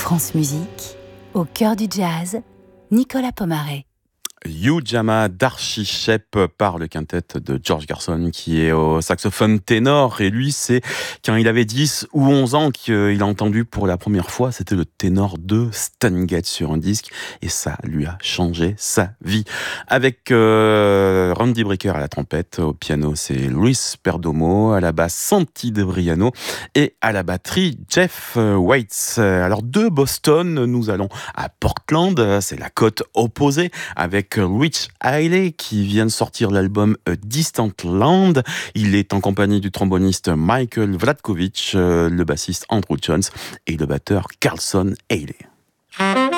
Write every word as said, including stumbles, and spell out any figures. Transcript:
France Musique, au cœur du jazz, Nicolas Pomaré. You Jama d'Archie Shepp par le quintet de George Gershon qui est au saxophone ténor, et lui c'est quand il avait dix ou onze ans qu'il a entendu pour la première fois, c'était le ténor de Stan Getz sur un disque, et ça lui a changé sa vie. Avec euh, Randy Brecker à la trompette, au piano c'est Luis Perdomo, à la basse Santi De Briano et à la batterie Jeff White. Alors de Boston, nous allons à Portland, c'est la côte opposée, avec Rich Haley qui vient de sortir l'album A Distant Land. Il est en compagnie du tromboniste Michael Vladkovich, le bassiste Andrew Jones et le batteur Carlson Haley.